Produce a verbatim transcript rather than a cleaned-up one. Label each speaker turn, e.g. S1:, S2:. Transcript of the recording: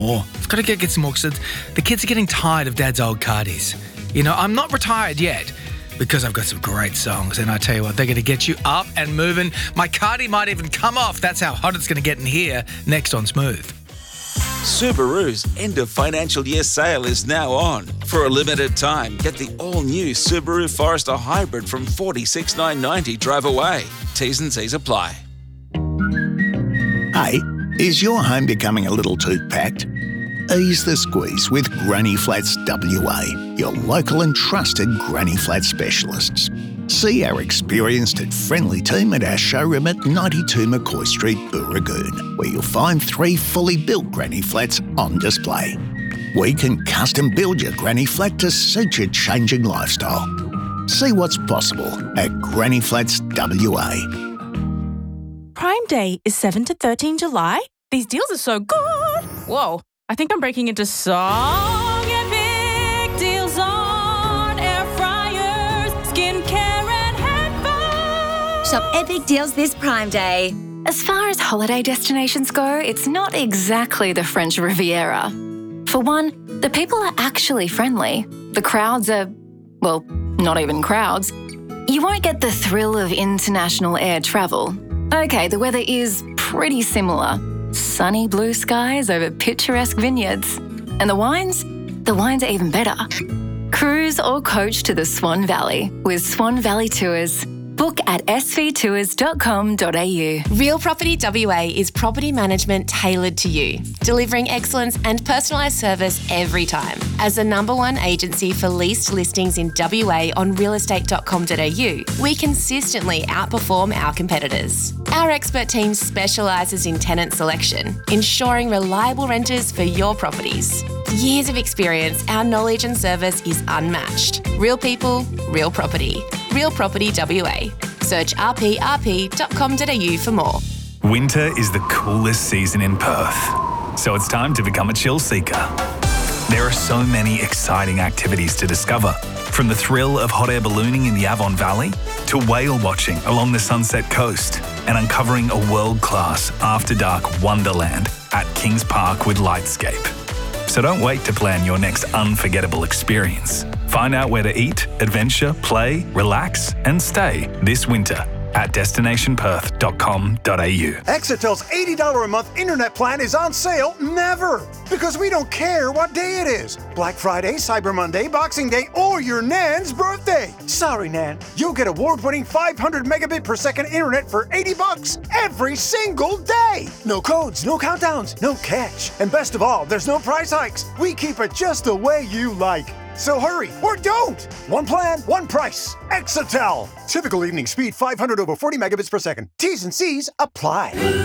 S1: more. I've got to go get some more because the kids are getting tired of Dad's old cardies. You know, I'm not retired yet because I've got some great songs, and I tell you what, they're going to get you up and moving. My cardie might even come off. That's how hot it's going to get in here next on Smooth.
S2: Subaru's end of financial year sale is now on. For a limited time, get the all-new Subaru Forester Hybrid from forty-six thousand nine hundred ninety drive away. T's and C's apply.
S3: Hey, is your home becoming a little too packed? Ease the squeeze with Granny Flats W A, your local and trusted Granny Flat specialists. See our experienced and friendly team at our showroom at ninety-two McCoy Street, Booragoon, where you'll find three fully built Granny Flats on display. We can custom build your Granny Flat to suit your changing lifestyle. See what's possible at Granny Flats W A.
S4: Prime Day is seventh to thirteenth July. These deals are so good. Whoa, I think I'm breaking into song epic deals on air fryers, skincare and headphones.
S5: Shop epic deals this Prime Day.
S6: As far as holiday destinations go, it's not exactly the French Riviera. For one, the people are actually friendly. The crowds are, well, not even crowds. You won't get the thrill of international air travel. Okay, the weather is pretty similar. Sunny blue skies over picturesque vineyards. And the wines? The wines are even better. Cruise or coach to the Swan Valley with Swan Valley Tours. Book at s v tours dot com dot a u.
S7: Real Property W A is property management tailored to you, delivering excellence and personalised service every time. As the number one agency for leased listings in W A on real estate dot com dot a u, we consistently outperform our competitors. Our expert team specialises in tenant selection, ensuring reliable renters for your properties. Years of experience, our knowledge and service is unmatched. Real people, real property. Real Property W A. Search r p r p dot com dot a u for more.
S8: Winter is the coolest season in Perth, so it's time to become a chill seeker. There are so many exciting activities to discover, from the thrill of hot air ballooning in the Avon Valley to whale watching along the Sunset Coast and uncovering a world-class after-dark wonderland at Kings Park with Lightscape. So don't wait to plan your next unforgettable experience. Find out where to eat, adventure, play, relax and stay this winter at destination perth dot com dot a u.
S9: Exitel's eighty dollars a month internet plan is on sale never, because we don't care what day it is. Black Friday, Cyber Monday, Boxing Day, or your Nan's birthday. Sorry, Nan. You'll get award-winning five hundred megabit per second internet for eighty bucks every single day. No codes, no countdowns, no catch. And best of all, there's no price hikes. We keep it just the way you like. So hurry, or don't! One plan, one price. Exitel. Typical evening speed five hundred over forty megabits per second. T's and C's apply.